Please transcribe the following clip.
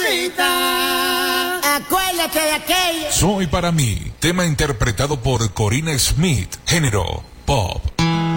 mamacita. Acuérdate de aquello. Soy para mí, tema interpretado por Corina Smith, género pop.